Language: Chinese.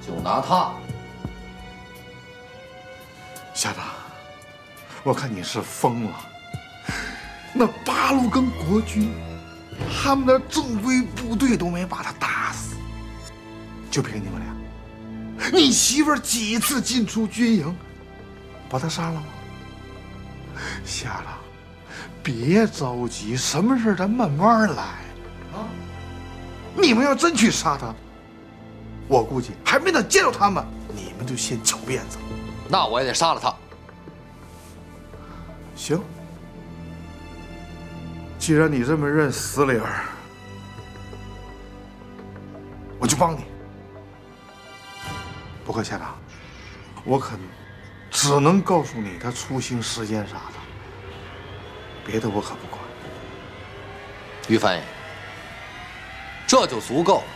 就拿他。 县长，我看你是疯了。那八路跟国军，他们的正规部队都没把他打死，就凭你们俩，你媳妇儿几次进出军营，把他杀了吗？县长，别着急，什么事咱慢慢来啊。你们要真去杀他，我估计还没等见着他们，你们就先翘辫子。 那我也得杀了他。 行，既然你这么认死理儿，我就帮你。不过县长，我可只能告诉你他出行时间啥的，别的我可不管。 于翻译，这就足够了。